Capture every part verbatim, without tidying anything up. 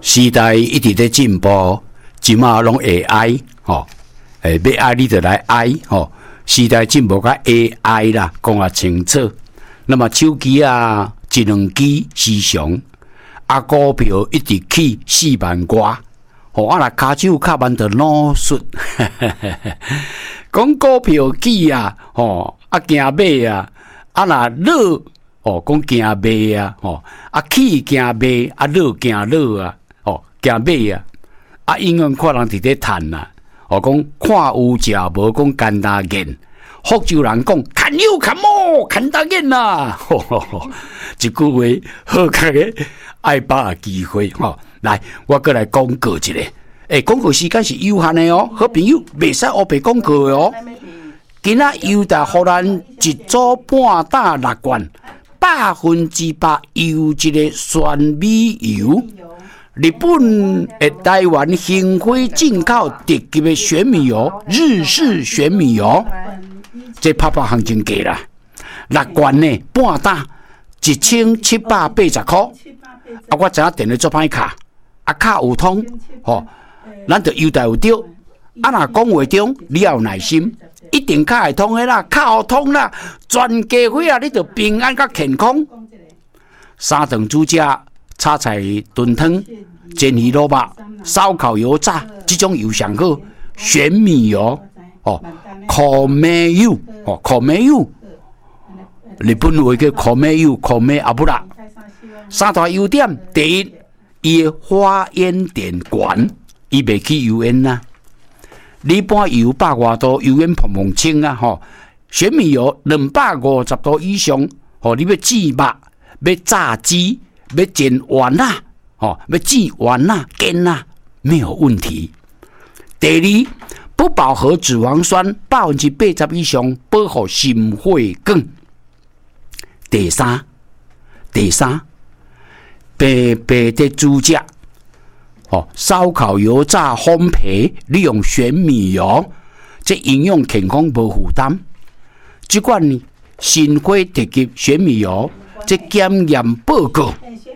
时代一直在进步，即马拢 A I 吼，诶，要爱你就来爱吼。时代进步甲 A I 啦，讲啊清楚。那么手机啊，智能机时常，啊股票一直起四万外，吼啊若骹手较慢就脑损。讲股票起啊，吼啊惊买啊，啊若落哦，讲惊买啊，吼啊起惊买，啊落惊落啊。惊买啊！啊，永远看人伫咧趁啊！哦，讲看有食无讲干大眼，福州人讲看有看无看大眼呐！吼吼吼，一句话好个个爱把握机会吼、哦。来，我过来广告一下。诶、欸，广告时间是有限的哦，好朋友袂使黑白广告的哦。今仔优待互咱一组半打六罐，百分之百优质的酸米油。日本诶，台湾新辉进口特级的玄米油，日式玄米油，这拍拍行情价啦，六罐呢半打一千七百八十块。啊，我知影电话做歹卡，啊卡有通，吼，咱就优待有对。啊，若讲话中你要有耐心，一定卡会通的啦，卡好通啦，全家伙啊，你就平安甲健康。三顿主食。炒菜炖汤、煎鱼萝卜、烧烤油炸，这种油上好。玄米油哦，烤梅油哦，烤梅油，日本话叫烤梅油，烤梅阿布拉。三大优点，第一，伊的花烟点悬，伊袂起油烟呐。一般油百外度，油烟蓬蓬清啊吼。玄米油两百五十度以上，吼，你要煮肉，要炸鸡。要煎完啦，哦，要煮完啦，煎啦，没有问题。第二，不饱和脂肪酸百分之八十以上，保护心血管。第三，第三，白白的煮食，哦，烧烤、油炸、烘焙，利用玄米油，这营养健康无负担。这款呢，新辉特级玄米油，这检验报告。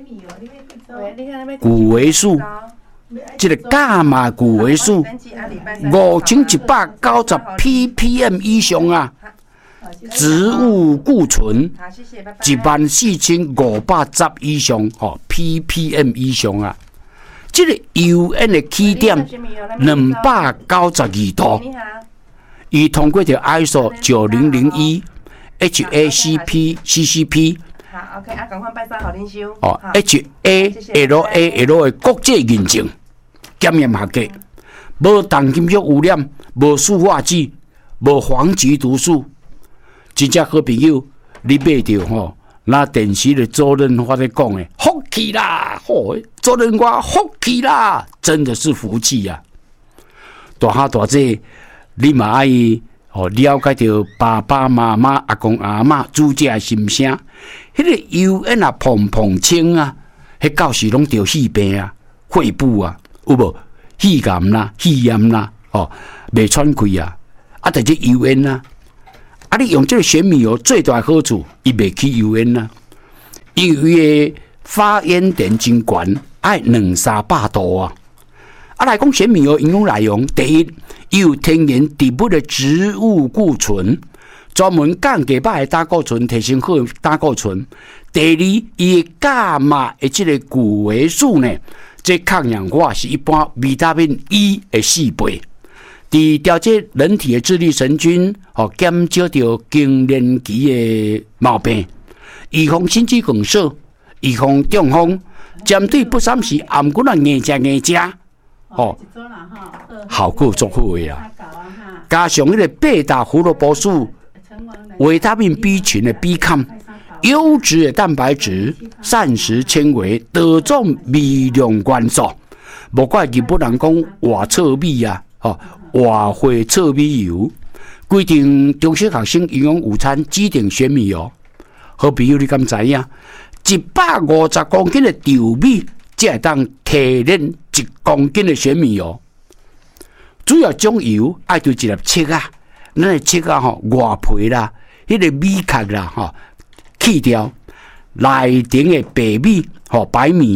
谷维素，这个伽马谷维素五千一百九十 P P M 以上啊，植物固醇一万四千五百十以上，吼 P P M 以上啊，这个油烟的起点两百九十二度，伊通过条 I S O 九零零一 H A C P C C P。 好 ，OK， 啊，赶快拜山好恁修。 哦 ，H A L A L 的国际认证，检验合格，无重金属污染，无塑化剂，无黄菊毒素，真正好朋友，你买着吼，那电视的主任我在讲的，福气啦，吼，主任我福气啦，真的是福气呀、啊！大下大姐，你嘛爱哦了解着爸爸妈妈、阿公阿嬷煮食的心声。迄个油烟啊，蓬蓬清啊，迄到时拢得肺病啊、肺部啊，有无？肺癌啦、肺炎啦，哦，袂喘气啊，啊，但这油烟啊，啊，你用这个玄米油最大的好处，伊袂起油烟啊，因为伊的发烟点真悬，爱两三百度啊。啊，来讲玄米油营养内容，第一，伊有天然植物的植物固醇。专门降低肉的胆固醇，提升好胆固醇。第二，伊的伽马的这个谷维素呢，这抗氧化是一般维他命 E 的四倍。伫调节人体的自律神经，哦，减少掉更年期的毛病，预防心肌梗塞，预防中风，针对不三时暗棍啊硬食硬食，哦，效果足好的啊！加上迄个贝塔胡萝卜素。维他命 B 群的 B 抗，优质的蛋白质、膳食纤维，多种微量元素。无怪日本人讲活糙米啊，哦，活花糙米油，规定中小学生营养午餐指定玄米油。好朋友，你敢知影？一百五十公斤的稻米，才会当提炼一公斤的玄米油。主要种油爱对一粒切啊。咱的切啊吼，外皮啦，迄、那个米壳啦吼，去掉，内顶的白米吼白米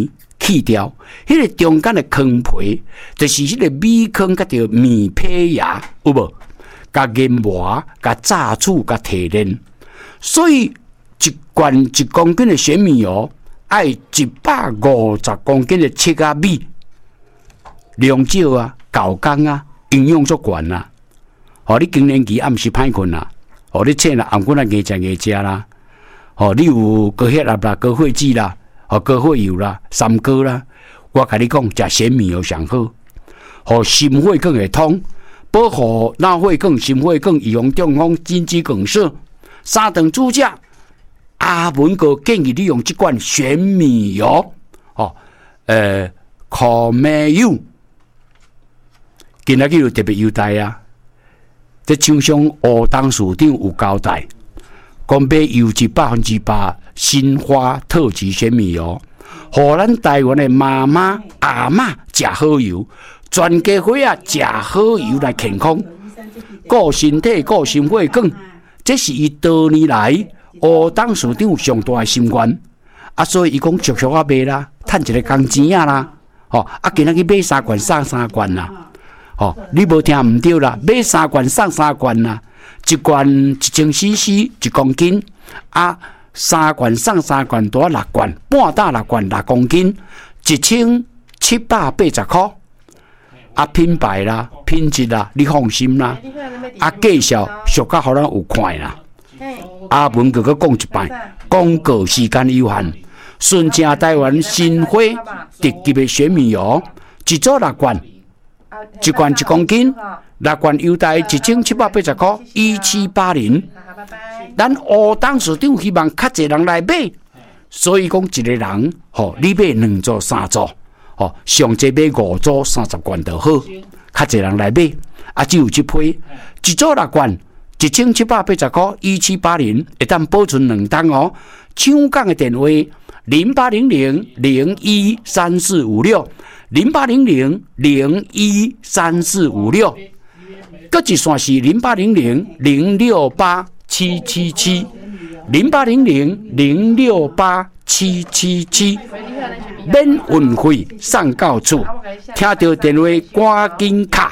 去掉，迄、那个中间的坑皮，就是迄个米糠甲着米胚芽，有无？甲研磨、甲炸煮、甲提炼，所以一罐一公斤的玄米油，爱一百五十公斤的切仔米，量少啊，高工啊，营养足悬啊。哦，你更年期暗时歹困啦，哦，你切啦，暗棍啊，硬食硬食啦，哦，你有高血压啦、高血脂啦、哦，高血油啦、三高啦，我甲你讲，食玄米油上好，哦，心血管会通。保护脑血管、心血管预防中风、心肌梗塞。三顿主食，阿文哥建议你用这罐玄米油，哦，呃，烤梅油，今仔日有特别优待啊！这厂商吴董事长有交代，讲买油脂百分之百新花特级玄米油，互咱台湾的妈妈、阿嬷食好油。全家伙啊，食好油来健康，顾身体、顾心血管，这是伊多年来吴董事长上大的心愿。啊，所以伊讲俗俗啊卖啦，赚一个工钱啊啦，吼、哦、啊，今仔日买三罐送三罐啦，吼、哦，你无听唔对啦，买三罐送三罐啦，一罐一千 C C 一公斤，啊，三罐送三罐多六罐，半打六罐六公斤，一千七百八十块。啊，品牌啦、品质啦，你放心啦。啊，介绍俗甲互咱有看啦。阿文哥哥讲一摆，广告时间有限，纯正台湾新花特级的玄米油，一组六罐，一罐一公斤，六罐优待一千七百八十块，一七八零。咱吴董事长希望较侪人来买，所以讲一个人，吼、哦，你买两组、三组。哦，上济买五组三十罐就好，较侪人来买，啊，只有这批，一组六罐，一千七百八十块，一七八零，会当保存两档哦。抢港的电话零八零零零一三四五六零八零零零一三四五六，各一线是零八零零零六八七七七零八零零零六八七七七。免运费送到厝，听到电话赶紧卡。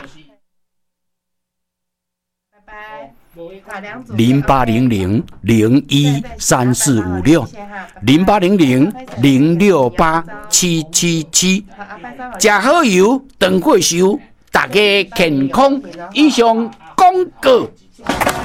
零八零零零一三四五六，零八零零零六八七七七。食好油，长过寿，大家健康。以上广告。